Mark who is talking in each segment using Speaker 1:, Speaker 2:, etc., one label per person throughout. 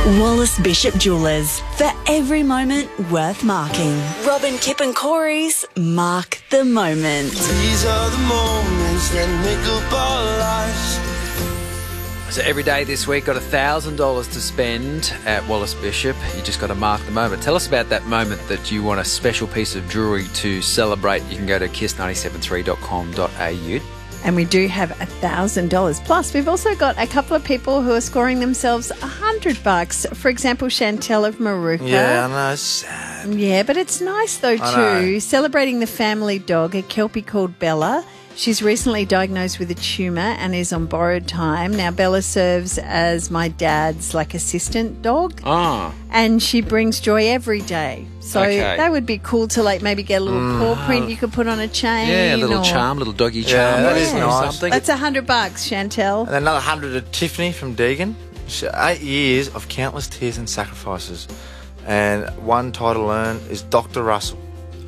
Speaker 1: Wallace Bishop Jewelers. For every moment worth marking. Robin, Kip and Corey's Mark the Moment.
Speaker 2: These are the moments that make up our lives.
Speaker 3: So every day this week, got $1,000 to spend at Wallace Bishop. You just got to mark the moment. Tell us about that moment that you want a special piece of jewellery to celebrate. You can go to kiss973.com.au.
Speaker 4: And we do have $1,000. Plus, we've also got a couple of people who are scoring themselves $100. For example, Chantel of Maruka.
Speaker 5: Yeah, I know, it's sad.
Speaker 4: Yeah, but it's nice though too. Celebrating the family dog, a Kelpie called Bella. She's recently diagnosed with a tumour and is on borrowed time. Now, Bella serves as my dad's assistant dog. And she brings joy every day. So that would be cool to maybe get a little paw print you could put on a chain.
Speaker 3: Yeah, a little charm, little doggy charm.
Speaker 5: Yeah, that is nice.
Speaker 3: Something.
Speaker 4: That's $100, Chantel.
Speaker 5: And another 100 to Tiffany from Deegan. 8 years of countless tears and sacrifices. And one title earned is Dr. Russell.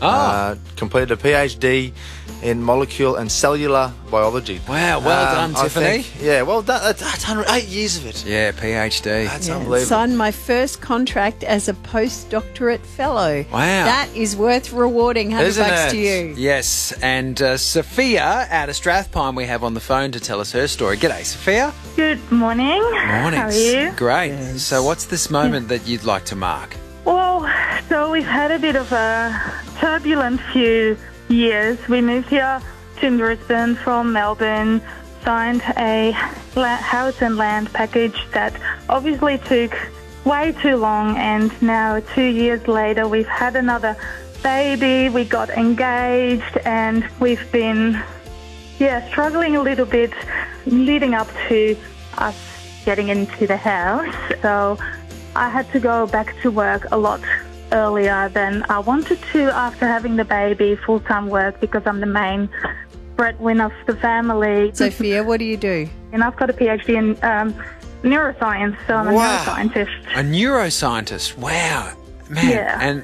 Speaker 5: Completed a PhD in molecule and cellular biology.
Speaker 3: Wow, well done, Tiffany.
Speaker 5: Well done. That's 8 years of it.
Speaker 3: Yeah, PhD.
Speaker 5: That's unbelievable.
Speaker 4: Signed my first contract as a postdoctorate fellow.
Speaker 3: Wow.
Speaker 4: That is worth rewarding. $100 to you.
Speaker 3: Yes, and Sophia out of Strathpine we have on the phone to tell us her story. G'day, Sophia.
Speaker 6: Good morning.
Speaker 3: Morning.
Speaker 6: How are you?
Speaker 3: Great.
Speaker 4: Yes.
Speaker 3: So what's this moment that you'd like to mark?
Speaker 6: Well, so we've had a bit of a turbulent few years. We moved here to Brisbane from Melbourne, signed a house and land package that obviously took way too long, and now 2 years later we've had another baby, we got engaged, and we've been struggling a little bit leading up to us getting into the house. So I had to go back to work a lot earlier than I wanted to after having the baby, full-time work, because I'm the main breadwinner of the family.
Speaker 4: Sophia, what do you do?
Speaker 6: And I've got a PhD in neuroscience, so I'm a neuroscientist.
Speaker 3: A neuroscientist. Wow. Man.
Speaker 6: Yeah.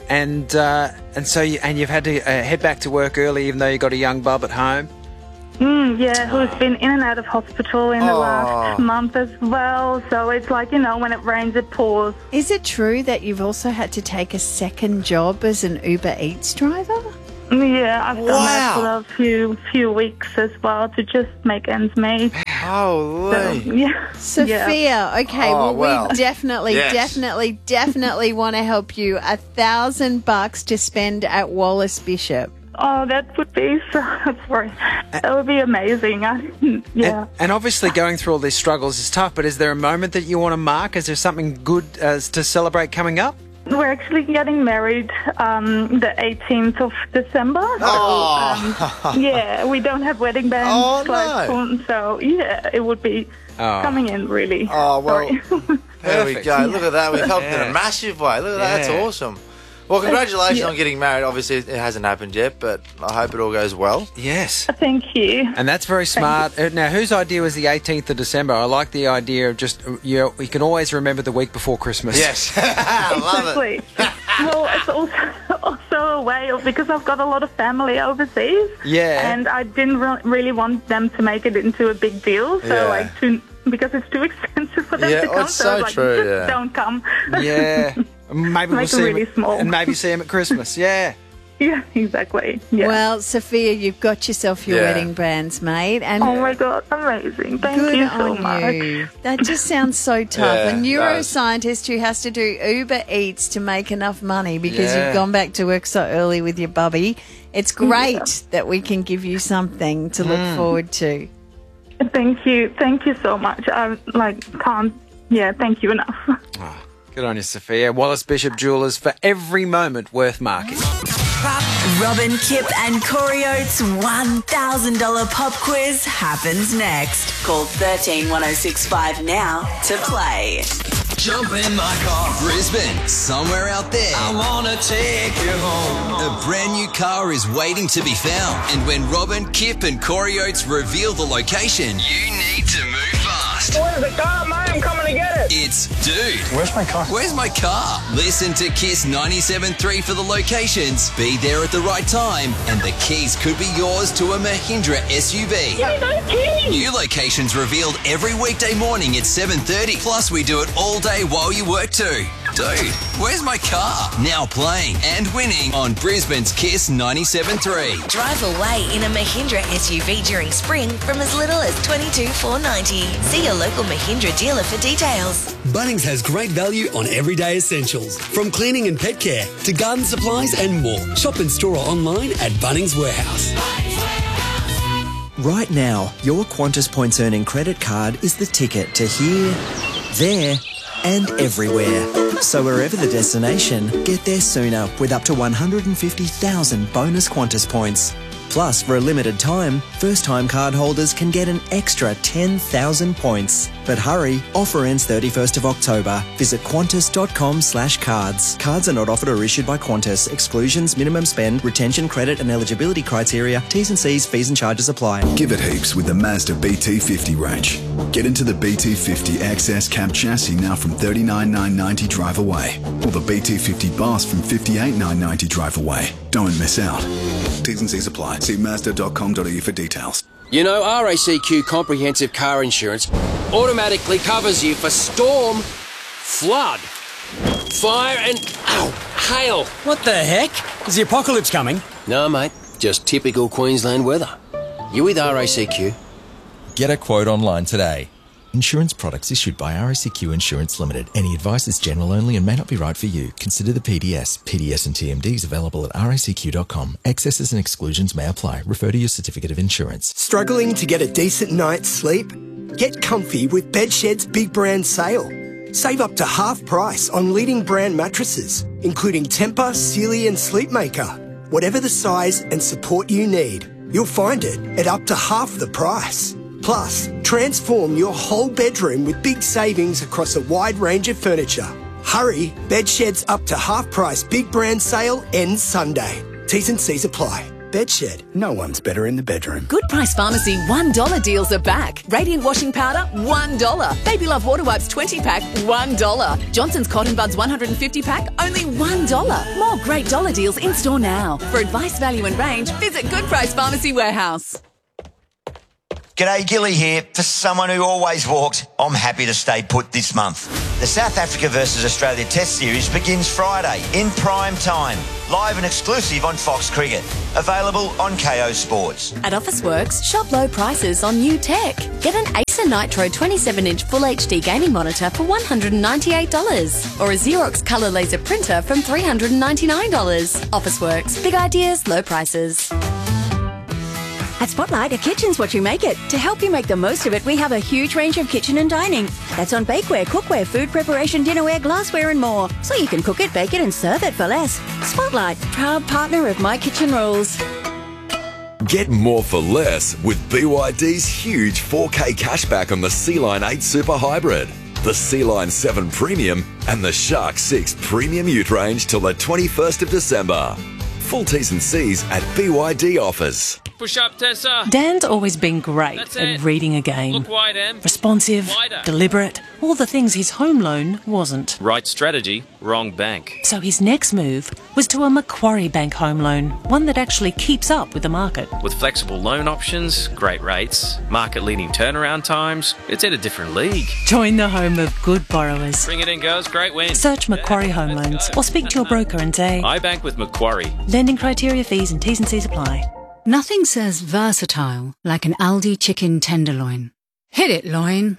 Speaker 3: And so you've had to head back to work early even though you got a young bub at home?
Speaker 6: Who's been in and out of hospital in the last month as well. So it's when it rains, it pours.
Speaker 4: Is it true that you've also had to take a second job as an Uber Eats driver?
Speaker 6: Yeah, I've done that for a few weeks as well to just make ends meet.
Speaker 5: Holy.
Speaker 4: Sophia, okay, we definitely want to help you. $1,000 to spend at Wallace Bishop.
Speaker 6: Oh, that would be that would be amazing.
Speaker 3: And obviously going through all these struggles is tough, but is there a moment that you want to mark? Is there something good to celebrate coming up?
Speaker 6: We're actually getting married the 18th of December. We don't have wedding bands. So, it would be coming in really.
Speaker 5: Oh, well, there we go. Look at that. We've helped in a massive way. Look at that. That's awesome. Well, congratulations on getting married. Obviously, it hasn't happened yet, but I hope it all goes well.
Speaker 3: Yes.
Speaker 6: Thank you.
Speaker 3: And that's very smart. Now, whose idea was the 18th of December? I like the idea of just, you can always remember the week before Christmas.
Speaker 5: Yes. I love it.
Speaker 6: Well, it's also a way of, because I've got a lot of family overseas.
Speaker 3: Yeah.
Speaker 6: And I didn't really want them to make it into a big deal. So, because it's too expensive for them to come.
Speaker 5: It's so true,
Speaker 6: just don't come.
Speaker 3: Yeah. Maybe we'll see
Speaker 6: really small.
Speaker 3: and maybe see him at Christmas. Yeah.
Speaker 6: Yeah, exactly. Yeah.
Speaker 4: Well, Sophia, you've got yourself your wedding bands made. And
Speaker 6: oh, my God, amazing. Thank you so much.
Speaker 4: You. That just sounds so tough. A neuroscientist who has to do Uber Eats to make enough money because you've gone back to work so early with your bubby. It's great that we can give you something to look forward to.
Speaker 6: Thank you. Thank you so much. I can't thank you enough.
Speaker 3: Good on you, Sophia. Wallace Bishop Jewelers, for every moment worth marking.
Speaker 1: Robin, Kip and Corey Oates' $1,000 pop quiz happens next. Call 131065 now to play.
Speaker 7: Jump in my car, Brisbane, somewhere out there. I wanna take you home. A brand new car is waiting to be found. And when Robin, Kip and Corey Oates reveal the location, you need to move fast. podcast.
Speaker 8: Where's the car, mate? I'm coming to get it.
Speaker 7: It's Dude,
Speaker 8: Where's my car?
Speaker 7: Where's my car? Listen to Kiss 97.3 for the locations. Be there at the right time, and the keys could be yours to a Mahindra SUV. New locations revealed every weekday morning at 7:30. Plus, we do it all day while you work too. Dude, where's my car? Now playing and winning on Brisbane's Kiss 97.3.
Speaker 9: Drive away in a Mahindra SUV during spring from as little as $22,490. See your local Mahindra dealer for details.
Speaker 10: Bunnings has great value on everyday essentials, from cleaning and pet care to garden supplies and more. Shop in store or online at Bunnings Warehouse.
Speaker 11: Right now, your Qantas Points Earning credit card is the ticket to here, there, and everywhere. So wherever the destination, get there sooner with up to 150,000 bonus Qantas points. Plus, for a limited time, first-time card holders can get an extra 10,000 points. But hurry, offer ends 31st of October. Visit qantas.com/cards. Cards are not offered or issued by Qantas. Exclusions, minimum spend, retention, credit and eligibility criteria, T's and C's, fees and charges apply.
Speaker 12: Give it heaps with the Mazda BT50 range. Get into the BT50 XS cab chassis now from $39,990 drive away. Or the BT50 Boss from $58,990 drive away. Don't miss out. T's and C's apply. See Mazda.com.au for details.
Speaker 13: You know, RACQ Comprehensive Car Insurance automatically covers you for storm, flood, fire and, hail.
Speaker 10: What the heck? Is the apocalypse coming?
Speaker 13: No, mate, just typical Queensland weather. You with RACQ?
Speaker 14: Get a quote online today. Insurance products issued by RACQ Insurance Limited. Any advice is general only and may not be right for you. Consider the PDS. PDS and TMDs available at racq.com. Excesses and exclusions may apply. Refer to your certificate of insurance.
Speaker 15: Struggling to get a decent night's sleep? Get comfy with Bedshed's big brand sale. Save up to half price on leading brand mattresses, including Tempur, Sealy and Sleepmaker. Whatever the size and support you need, you'll find it at up to half the price. Plus, transform your whole bedroom with big savings across a wide range of furniture. Hurry, Bedshed's up to half price big brand sale ends Sunday. T's and C's apply. Bedshed, no one's better in the bedroom.
Speaker 16: Good Price Pharmacy $1 deals are back. Radiant washing powder, $1. Baby Love water wipes 20-pack, $1. Johnson's Cotton Buds 150-pack, only $1. More great dollar deals in store now. For advice, value and range, visit Good Price Pharmacy Warehouse.
Speaker 17: G'day, Gilly here. For someone who always walks, I'm happy to stay put this month. The South Africa versus Australia Test Series begins Friday in prime time. Live and exclusive on Fox Cricket. Available on KO Sports.
Speaker 18: At Officeworks, shop low prices on new tech. Get an Acer Nitro 27-inch Full HD gaming monitor for $198. Or a Xerox colour laser printer from $399. Officeworks. Big ideas, low prices.
Speaker 19: At Spotlight, a kitchen's what you make it. To help you make the most of it, we have a huge range of kitchen and dining. That's on bakeware, cookware, food preparation, dinnerware, glassware and more. So you can cook it, bake it and serve it for less. Spotlight, proud partner of My Kitchen Rules.
Speaker 20: Get more for less with BYD's huge 4K cashback on the Sea-Line 8 Super Hybrid, the Sea-Line 7 Premium and the Shark 6 Premium Ute range till the 21st of December. Full T's and C's at BYD offers.
Speaker 21: Push up, Tessa.
Speaker 22: Dan's always been great at reading a game.
Speaker 21: Look wide, Em.
Speaker 22: Responsive,
Speaker 21: Wider.
Speaker 22: deliberate, all the things his home loan wasn't.
Speaker 21: Right strategy, wrong bank.
Speaker 22: So his next move was to a Macquarie Bank home loan, one that actually keeps up with the market.
Speaker 21: With flexible loan options, great rates, market-leading turnaround times, it's in a different league.
Speaker 22: Join the home of good borrowers.
Speaker 21: Bring it in, girls. Great win.
Speaker 22: Search Macquarie Home Loans or speak to your broker and say,
Speaker 21: I bank with Macquarie.
Speaker 22: Lending criteria, fees and T's and C's apply.
Speaker 23: Nothing says versatile like an Aldi chicken tenderloin. Hit it, loin.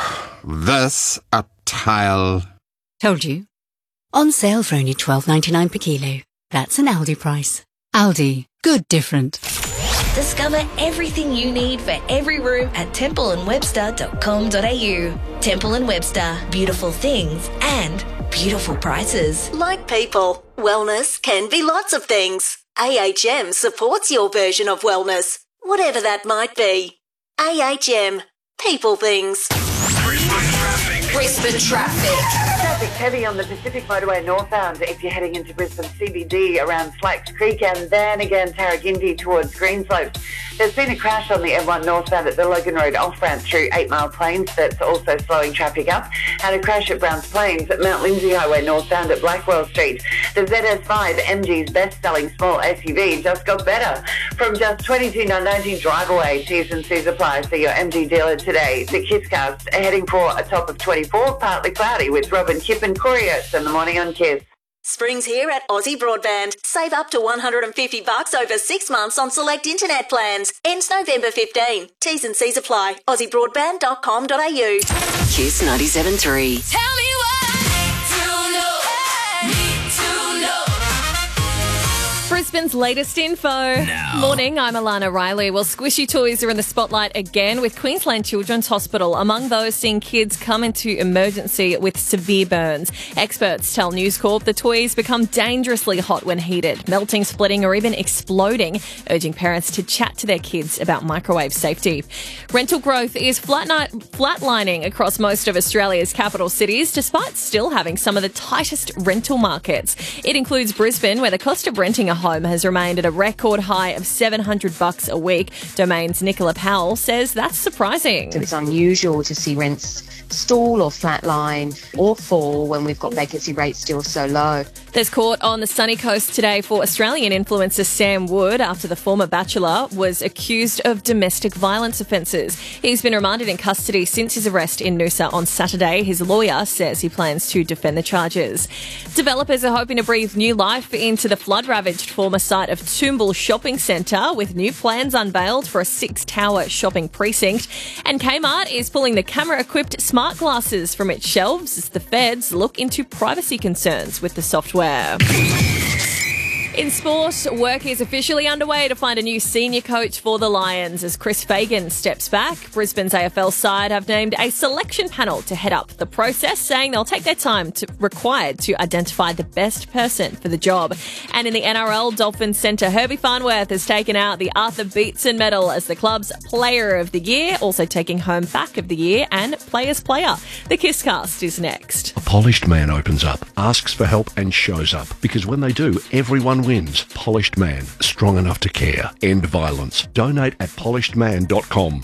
Speaker 24: Versatile.
Speaker 23: Told you. On sale for only $12.99 per kilo. That's an Aldi price. Aldi. Good different.
Speaker 9: Discover everything you need for every room at templeandwebster.com.au. Temple & Webster. Beautiful things and beautiful prices.
Speaker 25: Like people, wellness can be lots of things. AHM supports your version of wellness, whatever that might be. AHM. People things.
Speaker 2: Brisbane traffic.
Speaker 4: Traffic's heavy on the Pacific Motorway northbound if you're heading into Brisbane CBD around Slacks Creek and then again Tarragindi towards Greenslopes. There's been a crash on the M1 northbound at the Logan Road off-ramp through 8 Mile Plains that's also slowing traffic up, and a crash at Browns Plains at Mount Lindsay Highway northbound at Blackwell Street. The ZS5, MG's best-selling small SUV, just got better. From just $22,990 drive away, T's and C's apply. See your MG dealer today. The KISScast heading for a top of 24, partly cloudy with Robin, Kip and Corey Oates in the morning on KISS.
Speaker 25: Spring's here at Aussie Broadband. Save up to $150 over 6 months on select internet plans. Ends November 15. T's and C's apply. AussieBroadband.com.au.
Speaker 1: Kiss 97.3.
Speaker 2: Tell me what to know. Need to know.
Speaker 5: Brisbane's latest info. Morning, I'm Alana Riley. Well, squishy toys are in the spotlight again with Queensland Children's Hospital. Among those seeing kids come into emergency with severe burns. Experts tell News Corp the toys become dangerously hot when heated, melting, splitting or even exploding, urging parents to chat to their kids about microwave safety. Rental growth is flatlining across most of Australia's capital cities, despite still having some of the tightest rental markets. It includes Brisbane, where the cost of renting a home has remained at a record high of $700 a week. Domain's Nicola Powell says that's surprising.
Speaker 6: It's unusual to see rents stall or flatline or fall when we've got vacancy rates still so low.
Speaker 5: There's court on the sunny coast today for Australian influencer Sam Wood after the former Bachelor was accused of domestic violence offences. He's been remanded in custody since his arrest in Noosa on Saturday. His lawyer says he plans to defend the charges. Developers are hoping to breathe new life into the flood-ravaged former site of Toombul Shopping Centre with new plans unveiled for a 6-tower shopping precinct. And Kmart is pulling the camera-equipped smart glasses from its shelves as the feds look into privacy concerns with the software. In sport, work is officially underway to find a new senior coach for the Lions as Chris Fagan steps back. Brisbane's AFL side have named a selection panel to head up the process, saying they'll take their time required to identify the best person for the job. And in the NRL, Dolphins centre Herbie Farnworth has taken out the Arthur Beetson medal as the club's Player of the Year, also taking home Back of the Year and Players Player. The KISScast is next.
Speaker 24: A polished man opens up, asks for help and shows up. Because when they do, everyone wins. Polished Man, strong enough to care. End violence. Donate at polishedman.com.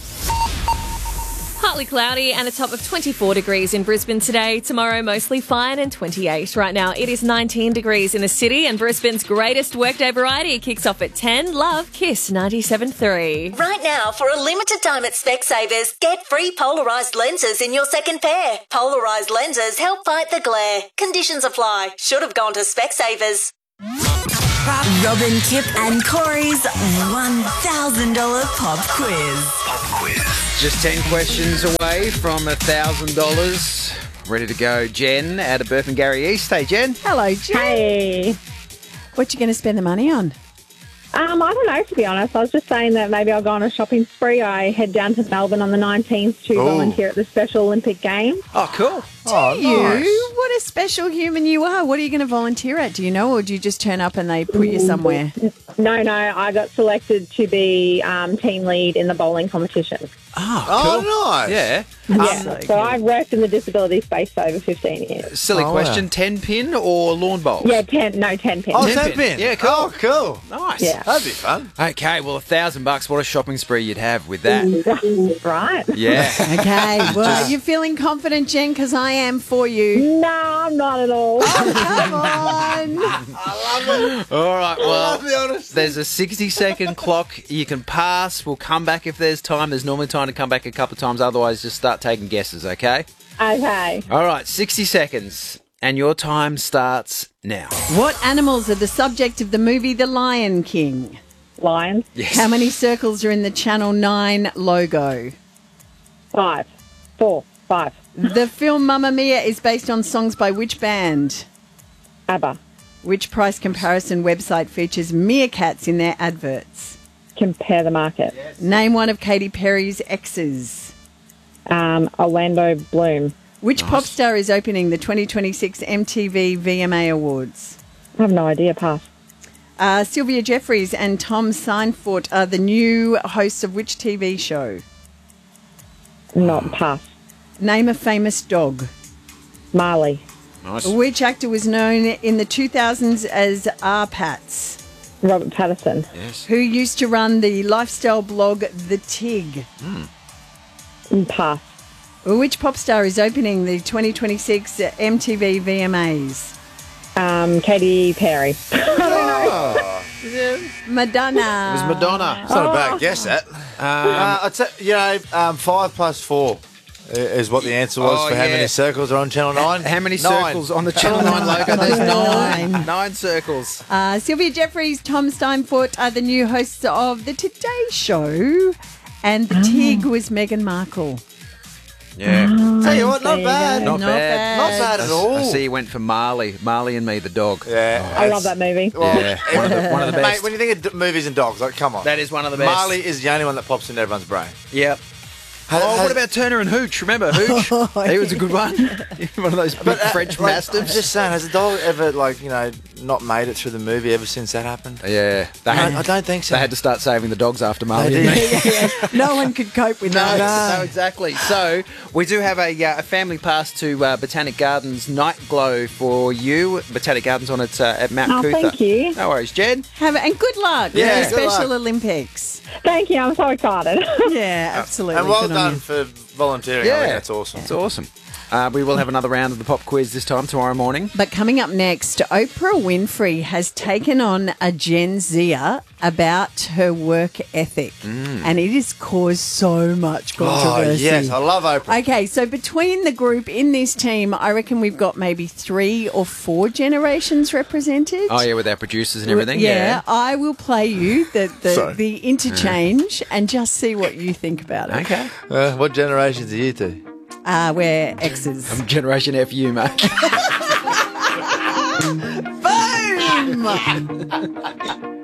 Speaker 5: Partly cloudy and a top of 24 degrees in Brisbane today. Tomorrow, mostly fine and 28. Right now, it is 19 degrees in the city, and Brisbane's greatest workday variety kicks off at 10. Love Kiss 97.3.
Speaker 25: Right now, for a limited time at Specsavers, get free polarised lenses in your second pair. Polarised lenses help fight the glare. Conditions apply. Should have gone to Specsavers.
Speaker 1: Robin, Kip and Corey's $1,000 pop quiz.
Speaker 3: Just 10 questions away from $1,000. Ready to go, Jen, out of Burpengary East. Hey, Jen.
Speaker 26: Hello, Jen. Hey. What you going to spend the money on?
Speaker 27: I don't know, to be honest. I was just saying that maybe I'll go on a shopping spree. I head down to Melbourne on the 19th to volunteer at the Special Olympic Games.
Speaker 3: Oh, cool.
Speaker 26: Do you? What a special human you are. What are you going to volunteer at? Do you know, or do you just turn up and they put you somewhere?
Speaker 27: No. I got selected to be team lead in the bowling competition.
Speaker 3: Oh, nice. Yeah.
Speaker 27: So I've worked in the disability space for over 15 years.
Speaker 3: Silly question, 10 pin or lawn bowls?
Speaker 27: Yeah, 10 pin.
Speaker 3: Oh, 10 pin. Yeah, cool.
Speaker 28: Oh, cool.
Speaker 3: Nice.
Speaker 27: Yeah.
Speaker 28: That'd be fun.
Speaker 3: Okay, well, $1,000, what a shopping spree you'd have with that.
Speaker 27: Right.
Speaker 3: Yeah.
Speaker 26: Okay, well, are you feeling confident, Jen? Because I am for you.
Speaker 27: No, I'm not at all.
Speaker 26: Oh, come on.
Speaker 28: I love it.
Speaker 3: All right, well,
Speaker 28: be honest.
Speaker 3: there's a 60-second clock. You can pass. We'll come back if there's time. There's normally time to come back a couple of times. Otherwise, just start taking guesses, okay?
Speaker 27: Okay.
Speaker 3: All right, 60 seconds. And your time starts now.
Speaker 26: What animals are the subject of the movie The Lion King?
Speaker 27: Lions.
Speaker 3: Yes.
Speaker 26: How many circles are in the Channel 9 logo?
Speaker 27: 5. 4. 5.
Speaker 26: The film Mamma Mia is based on songs by which band?
Speaker 27: ABBA.
Speaker 26: Which price comparison website features meerkats in their adverts?
Speaker 27: Compare the market.
Speaker 26: Name one of Katy Perry's exes.
Speaker 27: Orlando Bloom.
Speaker 26: Which pop star is opening the 2026 MTV VMA Awards?
Speaker 27: I have no idea. Pass.
Speaker 26: Sylvia Jeffries and Tom Seinfeld are the new hosts of which TV show?
Speaker 27: Not pass.
Speaker 26: Name a famous dog.
Speaker 27: Marley.
Speaker 3: Nice.
Speaker 26: Which actor was known in the 2000s as R-Pats?
Speaker 27: Robert Pattinson.
Speaker 3: Yes.
Speaker 26: Who used to run the lifestyle blog The Tig?
Speaker 27: Pass.
Speaker 26: Which pop star is opening the 2026 MTV VMAs?
Speaker 27: Katy Perry.
Speaker 26: Madonna.
Speaker 7: It was Madonna.
Speaker 27: It's not a bad
Speaker 7: guess, that. I'd say, 5 plus 4 is what the answer was for how many circles are on Channel 9.
Speaker 3: How many
Speaker 7: 9.
Speaker 3: circles on the Channel 9 logo? There's 9 circles.
Speaker 26: Sylvia Jeffries, Tom Steinfort are the new hosts of The Today Show, and The Tig was Meghan Markle.
Speaker 3: Yeah.
Speaker 7: Tell you what, not bad.
Speaker 3: Not bad.
Speaker 7: Not bad at all.
Speaker 3: I see you went for Marley and Me, the dog.
Speaker 7: Yeah.
Speaker 27: I love that movie.
Speaker 3: Yeah, one of the best.
Speaker 7: Mate, when you think of movies and dogs, come on.
Speaker 3: That is one of the best.
Speaker 7: Marley is the only one that pops into everyone's brain.
Speaker 3: Yep. What about Turner and Hooch? Remember Hooch? He was a good one. One of those big French mastiffs.
Speaker 7: I'm just saying, has the dog ever, not made it through the movie ever since that happened?
Speaker 3: Yeah.
Speaker 7: I don't think so.
Speaker 3: They had to start saving the dogs after Marley and Me.
Speaker 26: No one could cope with that.
Speaker 3: No, exactly. So we do have a family pass to Botanic Gardens Night Glow for you. Botanic Gardens on it at Mount Cootha.
Speaker 27: Thank you.
Speaker 3: No worries, Jed.
Speaker 26: And good luck
Speaker 3: Yeah,
Speaker 26: with the
Speaker 3: good
Speaker 26: Special
Speaker 3: luck.
Speaker 26: Olympics.
Speaker 27: Thank you. I'm so excited.
Speaker 26: Yeah, absolutely.
Speaker 7: And well
Speaker 26: Good on
Speaker 7: done
Speaker 26: you.
Speaker 7: for volunteering. I think that's awesome.
Speaker 3: It's awesome. We will have another round of the pop quiz this time tomorrow morning.
Speaker 26: But coming up next, Oprah Winfrey has taken on a Gen Zer about her work ethic. And it has caused so much controversy.
Speaker 7: Oh, yes. I love Oprah.
Speaker 26: Okay, so between the group in this team, I reckon we've got maybe 3 or 4 generations represented.
Speaker 3: Oh, yeah, with our producers and everything.
Speaker 26: Yeah, I will play you
Speaker 7: Sorry.
Speaker 26: the interchange and just see what you think about it.
Speaker 3: Okay.
Speaker 7: What generations are you two?
Speaker 26: We're exes.
Speaker 3: I'm Generation FU, mate.
Speaker 26: Boom!